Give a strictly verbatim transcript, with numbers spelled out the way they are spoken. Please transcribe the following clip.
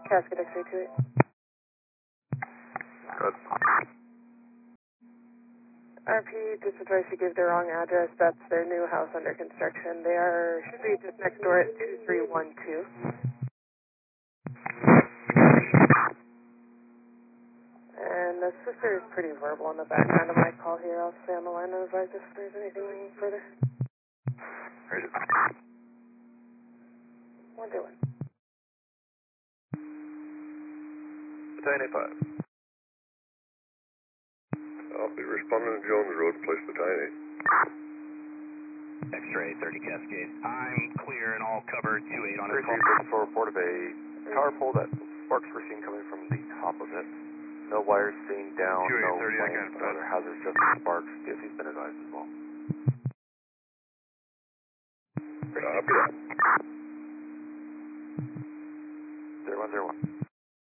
Casket X-ray two eight. Good. R P just advised you give the wrong address. That's their new house under construction. They are, should be just next door at two three one two. And the sister is pretty verbal on the background of my call here. I'll stay on the line and advise if there's anything further. Ready. One doing. Battalion A five. I'll be responding to Jones Road, place Battalion eight. X-ray thirty Cascade. I'm clear and all covered, two eight on his call. thirty-four report of a tower pole that sparks were seen coming from the top of it. No wires seen down, two eight no thirty, I flames, can't no other hazards, just sparks. If he's been advised as well. Copy that. zero one zero one.